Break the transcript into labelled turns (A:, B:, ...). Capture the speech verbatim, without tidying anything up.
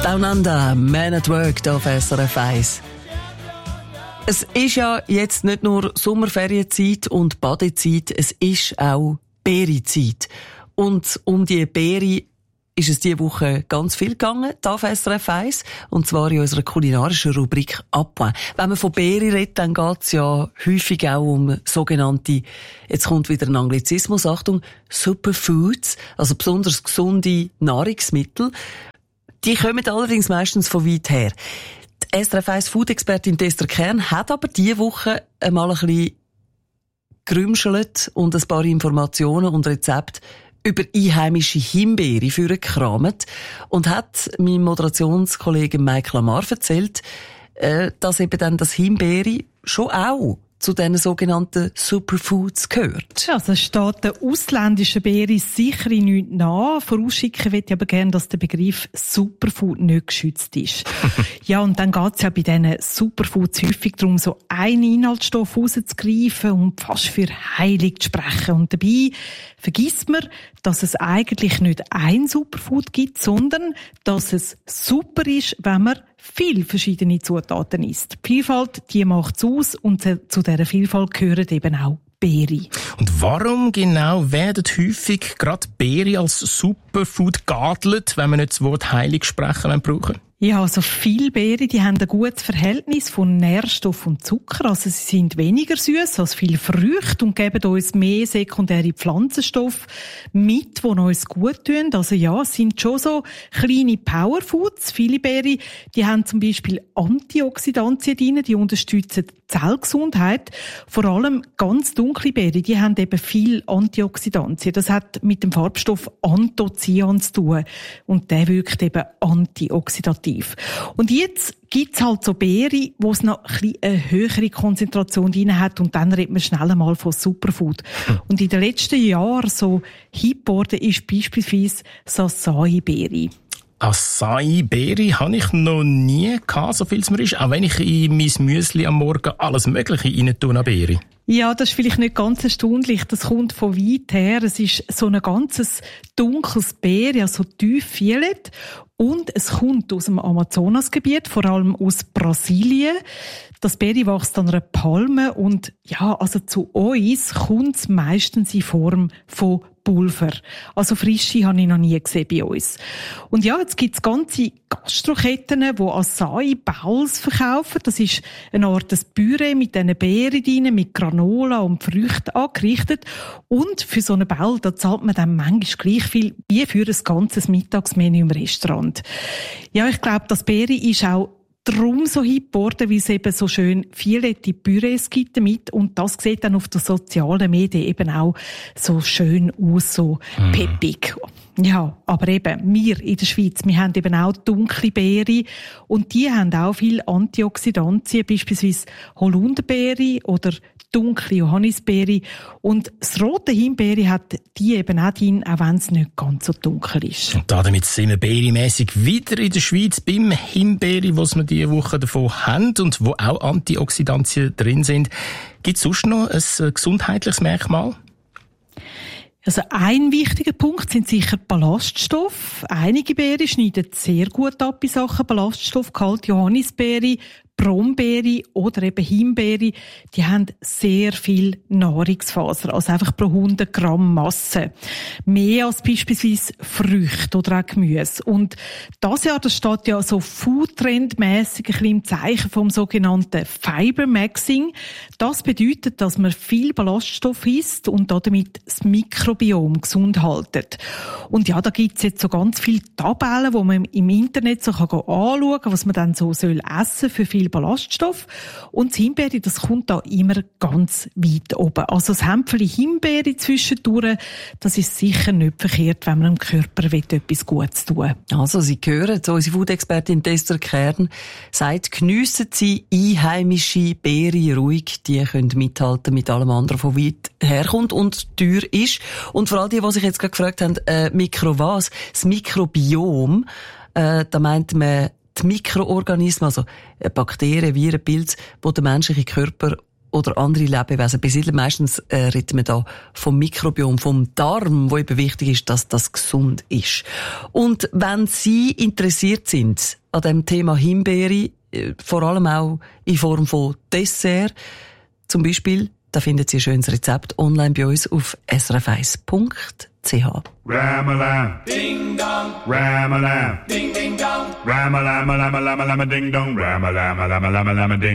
A: Down Under, Man at Work, hier auf S R F eins. Es ist ja jetzt nicht nur Sommerferienzeit und Badezeit, es ist auch Beerenzeit. Und um die Beere ist es diese Woche ganz viel gegangen, hier auf S R F eins, und zwar in unserer kulinarischen Rubrik «Appoint». Wenn man von Beere redet, dann geht es ja häufig auch um sogenannte, jetzt kommt wieder ein Anglizismus, Achtung, Superfoods, also besonders gesunde Nahrungsmittel. Die kommen allerdings meistens von weit her. Die S R F eins Food-Expertin Esther Kern hat aber diese Woche einmal ein bisschen gerümschelt und ein paar Informationen und Rezepte über einheimische Himbeere vorgekramt und hat meinem Moderationskollegen Mike Lamar erzählt, dass eben dann das Himbeere schon auch zu diesen sogenannten Superfoods gehört.
B: Also es steht der ausländischen Beere sicher nichts nach. Vorausschicken möchte ich aber gerne, dass der Begriff Superfood nicht geschützt ist. Ja, und dann geht es ja bei diesen Superfoods häufig darum, so einen Inhaltsstoff rauszugreifen und fast für heilig zu sprechen. Und dabei vergisst man, dass es eigentlich nicht ein Superfood gibt, sondern dass es super ist, wenn man viele verschiedene Zutaten isst. Die Vielfalt, die macht's aus, und zu dieser Vielfalt gehören eben auch Beere.
C: Und warum genau werden häufig gerade Beere als Superfood geadelt, wenn wir nicht das Wort heilig sprechen brauchen?
B: Ja, also viele Beeren, die haben ein gutes Verhältnis von Nährstoff und Zucker. Also sie sind weniger süß als viele Früchte und geben uns mehr sekundäre Pflanzenstoffe mit, die uns gut tun. Also ja, es sind schon so kleine Powerfoods. Viele Beeren, die haben zum Beispiel Antioxidantien drin, die unterstützen die Zellgesundheit. Vor allem ganz dunkle Beeren, die haben eben viel Antioxidantien. Das hat mit dem Farbstoff Anthocyan zu tun. Und der wirkt eben antioxidativ. Und jetzt gibt's halt so Beeren, wo es noch ein bisschen eine höhere Konzentration drin hat, und dann redet man schnell einmal von Superfood. Hm. Und in den letzten Jahren so hip geworden ist beispielsweise das Acai-Beere.
C: Acai-Beere habe ich noch nie gehabt, so viel es mir ist. Auch wenn ich in mein Müsli am Morgen alles Mögliche rein tue an Beere.
B: Ja, das ist vielleicht nicht ganz erstaunlich. Das kommt von weit her. Es ist so ein ganzes dunkles Beere, also tief violett. Und es kommt aus dem Amazonasgebiet, vor allem aus Brasilien. Das Beere wächst an einer Palme und ja, also zu uns kommt es meistens in Form von Pulver. Also frische habe ich noch nie gesehen bei uns. Und ja, jetzt gibt es ganze Gastroketten, die Acai-Bowls verkaufen. Das ist eine Art des Püree mit diesen Beeren drin, mit Granola und Früchten angerichtet. Und für so einen Bowl, da zahlt man dann manchmal gleich viel wie für ein ganzes Mittagsmenü im Restaurant. Ja, ich glaube, das Beere ist auch darum so hip geworden, weil es eben so schön violette Pürees gibt damit, und das sieht dann auf den sozialen Medien eben auch so schön aus, so mm. peppig. Ja, aber eben, wir in der Schweiz, wir haben eben auch dunkle Beeren und die haben auch viel Antioxidantien, beispielsweise Holunderbeere oder dunkle Johannisbeere, und das rote Himbeere hat die eben auch drin, auch wenn es nicht ganz so dunkel ist.
C: Und damit sind wir beeremässig wieder in der Schweiz beim Himbeere, was wir diese Woche davon haben und wo auch Antioxidantien drin sind. Gibt es sonst noch ein gesundheitliches Merkmal?
B: Also ein wichtiger Punkt sind sicher Ballaststoffe. Einige Beeren schneiden sehr gut ab in Sachen Ballaststoffgehalt. Johannisbeere, Brombeere oder eben Himbeere, die haben sehr viel Nahrungsfaser, also einfach pro hundert Gramm Masse. Mehr als beispielsweise Früchte oder auch Gemüse. Und das Jahr, das steht ja so Foodtrend-mässig ein bisschen im Zeichen vom sogenannten Fibermaxing. Das bedeutet, dass man viel Ballaststoff isst und damit das Mikrobiom gesund haltet. Und ja, da gibt's jetzt so ganz viele Tabellen, wo man im Internet so kann anschauen kann, was man dann so soll essen für viel Ballaststoff. Und das Himbeere, das kommt da immer ganz weit oben. Also das Hämpfchen Himbeere zwischendurch, das ist sicher nicht verkehrt, wenn man dem Körper etwas Gutes tun will.
A: Also Sie hören, so unsere Food-Expertin Esther Kern sagt, geniessen Sie einheimische Beeren ruhig. Die können mithalten mit allem anderen, von weit herkommt und teuer ist. Und vor allem die, die sich jetzt gerade gefragt haben, äh, Mikro was? Das Mikrobiom, äh, da meint man die Mikroorganismen, also Bakterien, Viren, Pilze, die der menschliche Körper oder andere Lebewesen besiedeln. Meistens äh, reden wir da vom Mikrobiom, vom Darm, wo eben wichtig ist, dass das gesund ist. Und wenn Sie interessiert sind an dem Thema Himbeere, äh, vor allem auch in Form von Dessert, zum Beispiel, da finden Sie ein schönes Rezept online bei uns auf s r f eins punkt c h.
D: Ram-a-lam, ding dong, ram-a-lam, ding ding dong, ram-a-lam, lam-a-lam, lam-a-ding dong, ram-a-lam, lam-a-lam, lam-a-ding.